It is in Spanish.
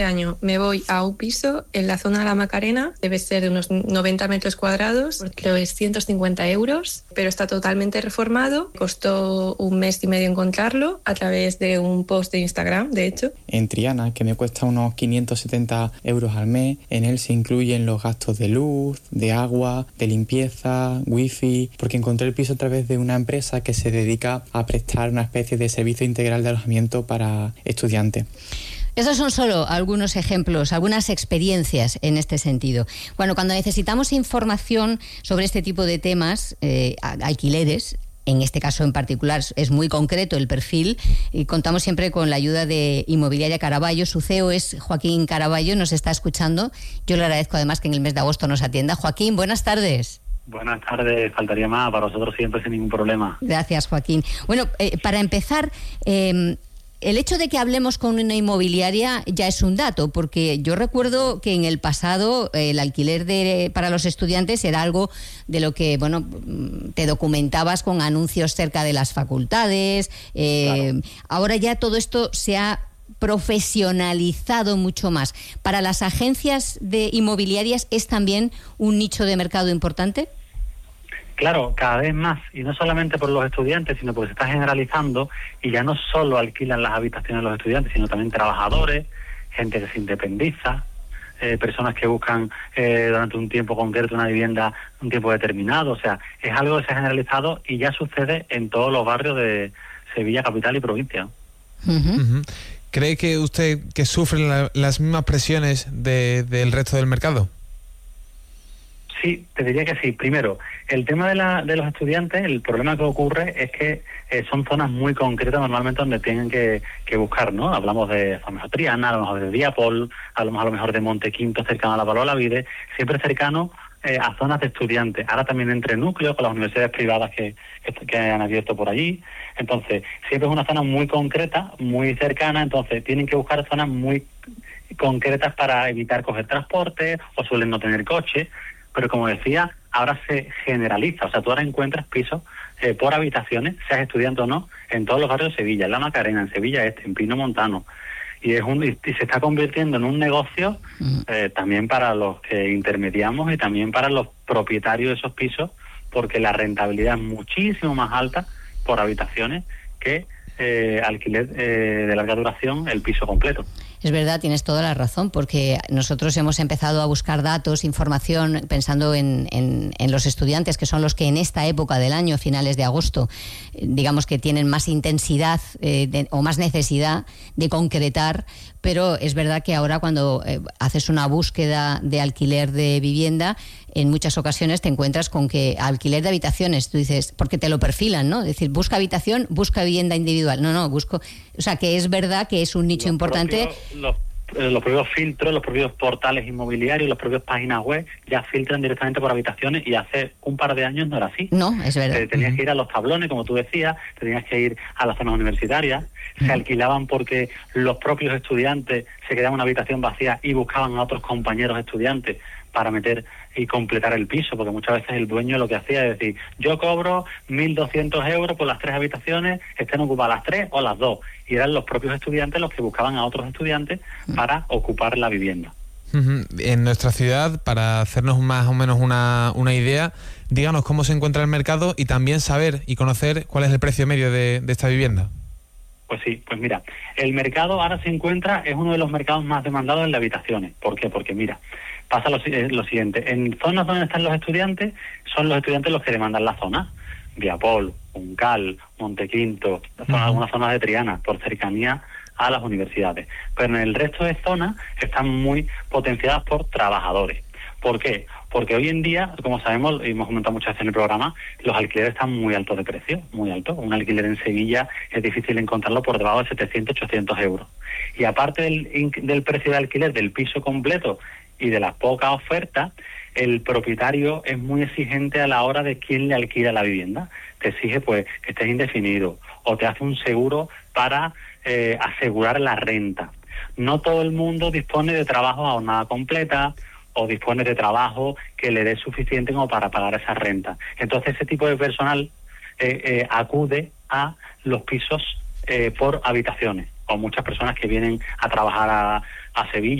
año me voy a un piso en la zona de la Macarena, debe ser de unos 90 metros cuadrados, por 350 euros, pero está totalmente reformado. Costó 1 mes y medio encontrarlo a través de un post de Instagram, de hecho. En Triana, que me cuesta unos 570 euros al mes, en él se incluyen los gastos de luz, de agua, de limpieza, wifi, porque encontré el piso a través de una empresa que se dedica a prestar una especie de servicio integral de alojamiento para estudiantes. Esos son solo algunos ejemplos, algunas experiencias en este sentido. Bueno, cuando necesitamos información sobre este tipo de temas, alquileres, en este caso en particular es muy concreto el perfil, y contamos siempre con la ayuda de Inmobiliaria Caraballo. Su CEO es Joaquín Caraballo, nos está escuchando. Yo le agradezco además que en el mes de agosto nos atienda. Joaquín, buenas tardes. Buenas tardes, faltaría más, para nosotros siempre sin ningún problema. Gracias, Joaquín. Bueno, para empezar, el hecho de que hablemos con una inmobiliaria ya es un dato, porque yo recuerdo que en el pasado el alquiler para los estudiantes era algo de lo que, bueno, te documentabas con anuncios cerca de las facultades. Claro. Ahora ya todo esto se ha profesionalizado mucho más. ¿Para las agencias de inmobiliarias es también un nicho de mercado importante? Claro, cada vez más, y no solamente por los estudiantes, sino porque se está generalizando y ya no solo alquilan las habitaciones los estudiantes, sino también trabajadores, gente que se independiza, personas que buscan durante un tiempo concreto una vivienda un tiempo determinado. O sea, es algo que se ha generalizado y ya sucede en todos los barrios de Sevilla, capital y provincia. Uh-huh. ¿Cree que usted que sufre las mismas presiones del resto del mercado? Sí, te diría que sí. Primero, el tema de los estudiantes, el problema que ocurre es que son zonas muy concretas normalmente donde tienen que buscar, ¿no? Hablamos de zona Triana, a lo mejor de Diapol, a lo mejor de Montequinto, cercano a la Paloma Vide, siempre cercano a zonas de estudiantes. Ahora también entre núcleos, con las universidades privadas que han abierto por allí. Entonces, siempre es una zona muy concreta, muy cercana, entonces tienen que buscar zonas muy concretas para evitar coger transporte o suelen no tener coche. Pero como decía, ahora se generaliza. O sea, tú ahora encuentras pisos por habitaciones, seas estudiante o no, en todos los barrios de Sevilla, en La Macarena, en Sevilla Este, en Pino Montano. Y se está convirtiendo en un negocio también para los que intermediamos y también para los propietarios de esos pisos, porque la rentabilidad es muchísimo más alta por habitaciones que alquiler de larga duración, el piso completo. Es verdad, tienes toda la razón, porque nosotros hemos empezado a buscar datos, información, pensando en los estudiantes, que son los que en esta época del año, finales de agosto, digamos que tienen más intensidad o más necesidad de concretar, pero es verdad que ahora cuando haces una búsqueda de alquiler de vivienda, en muchas ocasiones te encuentras con que alquiler de habitaciones, tú dices, porque te lo perfilan, ¿no? Es decir, busca habitación, busca vivienda individual. No, busco... O sea, que es verdad que es un nicho importante. Los propios filtros, los propios portales inmobiliarios, las propias páginas web ya filtran directamente por habitaciones, y hace un par de años no era así. No, es verdad. Tenías que ir a los tablones, como tú decías, tenías que ir a las zonas universitarias, se alquilaban porque los propios estudiantes se quedaban en una habitación vacía y buscaban a otros compañeros estudiantes para meter y completar el piso, porque muchas veces el dueño lo que hacía es decir, yo cobro 1.200 euros por las 3 habitaciones, estén ocupadas las 3 o las 2, y eran los propios estudiantes los que buscaban a otros estudiantes para ocupar la vivienda. En nuestra ciudad, para hacernos más o menos una idea, díganos cómo se encuentra el mercado y también saber y conocer cuál es el precio medio de esta vivienda. Pues sí, pues mira, el mercado ahora es uno de los mercados más demandados en las habitaciones. ¿Por qué? Porque mira, pasa lo siguiente, en zonas donde están los estudiantes, son los estudiantes los que demandan la zona. Diapol, Uncal, Montequinto, algunas zonas de Triana, por cercanía a las universidades. Pero en el resto de zonas están muy potenciadas por trabajadores. ¿Por qué? Porque hoy en día, como sabemos, y hemos comentado muchas veces en el programa, los alquileres están muy altos de precio, muy altos. Un alquiler en Sevilla es difícil encontrarlo por debajo de 700, 800 euros. Y aparte del precio de alquiler del piso completo y de la poca oferta, el propietario es muy exigente a la hora de quién le alquila la vivienda. Te exige pues que estés indefinido o te hace un seguro para asegurar la renta. No todo el mundo dispone de trabajo a jornada completa o dispone de trabajo que le dé suficiente como para pagar esa renta. Entonces ese tipo de personal acude a los pisos por habitaciones, o muchas personas que vienen a trabajar a Sevilla